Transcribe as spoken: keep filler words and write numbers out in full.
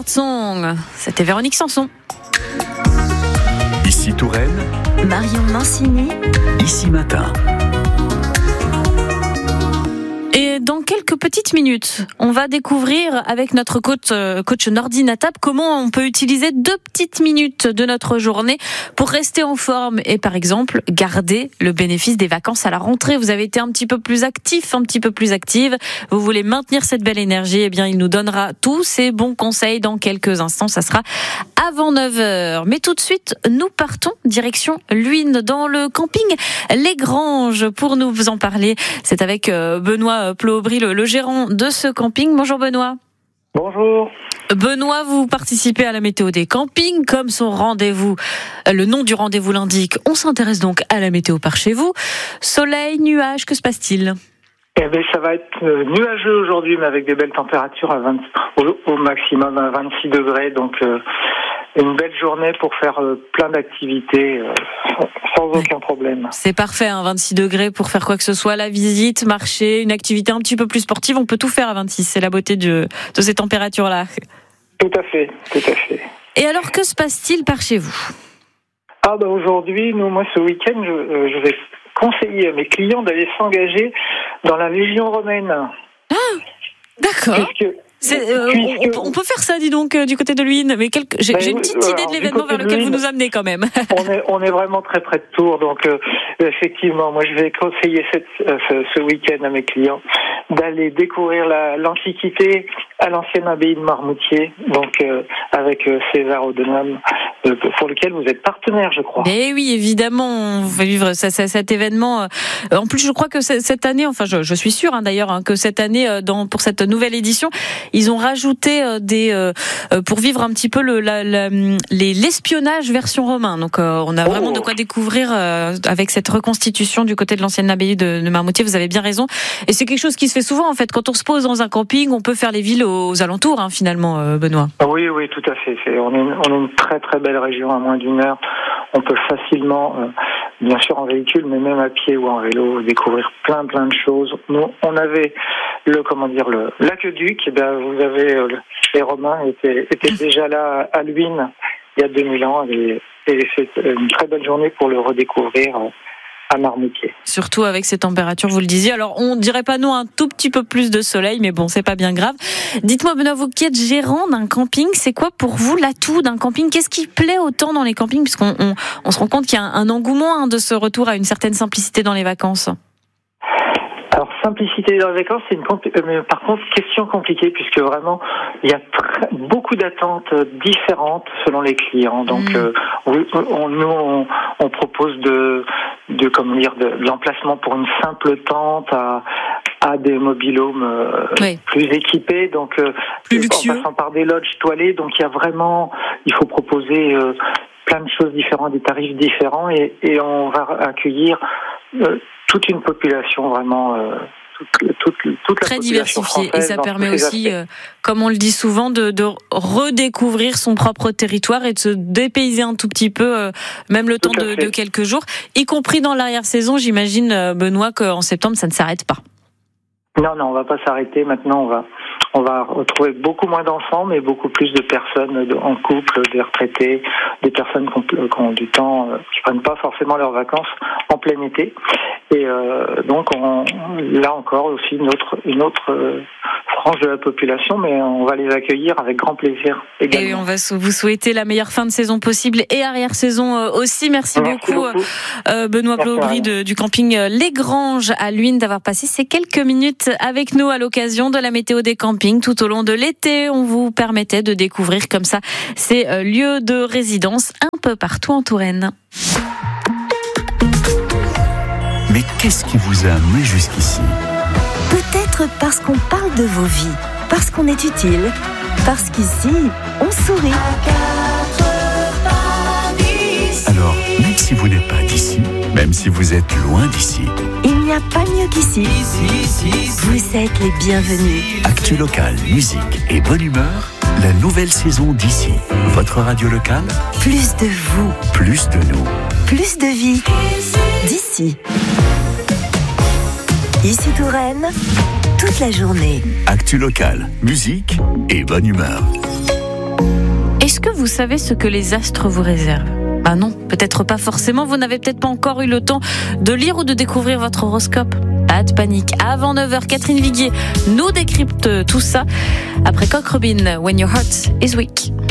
Heart Song. C'était Véronique Sanson. Ici Touraine, Marion Mancini, Ici Matin. Et dans quelques petites minutes, on va découvrir avec notre coach, coach Nordi Natap comment on peut utiliser deux petites minutes de notre journée pour rester en forme et par exemple garder le bénéfice des vacances à la rentrée. Vous avez été un petit peu plus actif, un petit peu plus active. Vous voulez maintenir cette belle énergie. Eh bien, il nous donnera tous ses bons conseils dans quelques instants. Ça sera avant neuf heures. Mais tout de suite, nous partons direction Luynes dans le camping Les Granges pour nous en parler. C'est avec Benoît Plaubry, le, le gérant de ce camping. Bonjour Benoît. Bonjour. Benoît, vous participez à la météo des campings, comme son rendez-vous, le nom du rendez-vous l'indique. On s'intéresse donc à la météo par chez vous. Soleil, nuages, que se passe-t-il ? Eh bien, ça va être nuageux aujourd'hui, mais avec des belles températures à vingt, au, au maximum à vingt-six degrés. Donc, euh, une belle journée pour faire euh, plein d'activités euh, sans aucun problème. C'est parfait, hein, vingt-six degrés pour faire quoi que ce soit, la visite, marcher, une activité un petit peu plus sportive. On peut tout faire à vingt-six. C'est la beauté de, de ces températures-là. Tout à fait, tout à fait. Et alors, que se passe-t-il par chez vous ? Ah ben aujourd'hui, nous, moi, ce week-end, je, euh, je vais conseiller à mes clients d'aller s'engager dans la Légion romaine. Ah, d'accord. Puisque, C'est, euh, puisque... on, on peut faire ça, dis donc, euh, du côté de Luynes. Mais quelques... j'ai, ben, j'ai une petite alors, idée de l'événement vers lequel Luynes, vous nous amenez quand même. on, est, on est vraiment très près de Tours. Donc, euh, effectivement, moi, je vais conseiller cette, euh, ce, ce week-end à mes clients d'aller découvrir la, l'Antiquité à l'ancienne abbaye de Marmoutier, donc euh, avec euh, César O'Donnell, euh, pour lequel vous êtes partenaire, je crois. Mais oui, évidemment, on va vivre ça, ça, cet événement. En plus, je crois que cette année, enfin, je, je suis sûre hein, d'ailleurs, hein, que cette année, dans, pour cette nouvelle édition, ils ont rajouté euh, des euh, pour vivre un petit peu le, la, la, les, l'espionnage version romain. Donc, euh, on a vraiment oh. de quoi découvrir euh, avec cette reconstitution du côté de l'ancienne abbaye de, de Marmoutier. Vous avez bien raison. Et c'est quelque chose qui se fait souvent, en fait. Quand on se pose dans un camping, on peut faire les villes aux alentours, hein, finalement, euh, Benoît. Oui, oui, tout à fait. C'est, on, est une, on est une très, très belle région, à moins d'une heure. On peut facilement, euh, bien sûr en véhicule, mais même à pied ou en vélo, découvrir plein, plein de choses. Nous, on avait le, comment dire, le l'aqueduc. Eh bien, vous avez, euh, les Romains étaient, étaient déjà là à Luynes il y a deux mille ans. Et, et c'est une très belle journée pour le redécouvrir. Euh, à Marmoutier. Surtout avec ces températures, vous le disiez. Alors, on dirait pas non un tout petit peu plus de soleil, mais bon, c'est pas bien grave. Dites-moi, Benoît, vous qui êtes gérant d'un camping, c'est quoi pour vous l'atout d'un camping ? Qu'est-ce qui plaît autant dans les campings ? Puisqu'on on, on se rend compte qu'il y a un, un engouement hein, de ce retour à une certaine simplicité dans les vacances. Alors, simplicité dans les vacances, c'est une compli- mais par contre, question compliquée, puisque vraiment, il y a très, beaucoup d'attentes différentes selon les clients. Donc, mmh. euh, on, nous, on, on propose de, de, comment dire, de, de l'emplacement pour une simple tente à, à des mobil-homes euh, oui. plus équipés, donc, euh, plus luxueux. En passant par des lodges toilés. Donc, il y a vraiment, il faut proposer euh, plein de choses différentes, des tarifs différents, et, et on va accueillir euh, toute une population vraiment euh, toute, toute, toute la très population diversifiée, et ça permet aussi, euh, aspects. comme on le dit souvent, de, de redécouvrir son propre territoire et de se dépayser un tout petit peu, euh, même le tout temps de, de quelques jours, y compris dans l'arrière-saison. J'imagine, Benoît, qu'en septembre ça ne s'arrête pas. Non, non, on va pas s'arrêter. Maintenant, on va, on va retrouver beaucoup moins d'enfants, mais beaucoup plus de personnes en couple, des retraités, des personnes qui ont, qui ont du temps, qui prennent pas forcément leurs vacances en plein été. Et euh, donc, on, là encore aussi une autre, une autre euh, frange de la population, mais on va les accueillir avec grand plaisir également. Et on va vous souhaiter la meilleure fin de saison possible et arrière-saison aussi. Merci, Merci beaucoup, beaucoup. Euh, Benoît Plaubry de, du camping Les Granges à Luynes d'avoir passé ces quelques minutes avec nous à l'occasion de la météo des campings. Tout au long de l'été, on vous permettait de découvrir comme ça ces lieux de résidence un peu partout en Touraine. Mais qu'est-ce qui vous a amené jusqu'ici ? Peut-être parce qu'on parle de vos vies, parce qu'on est utile, parce qu'ici, on sourit. Alors, même si vous n'êtes pas d'ici, même si vous êtes loin d'ici, il n'y a pas mieux qu'ici. Ici, ici, ici. Vous êtes les bienvenus. Actu local, musique et bonne humeur, la nouvelle saison d'Ici. Votre radio locale. Plus de vous. Plus de nous. Plus de vie. D'ici. Ici Touraine, toute la journée. Actu local, musique et bonne humeur. Est-ce que vous savez ce que les astres vous réservent ? Bah non, peut-être pas forcément, vous n'avez peut-être pas encore eu le temps de lire ou de découvrir votre horoscope. Pas de panique, avant neuf heures, Catherine Viguier nous décrypte tout ça. Après Cock Robin, When Your Heart is Weak.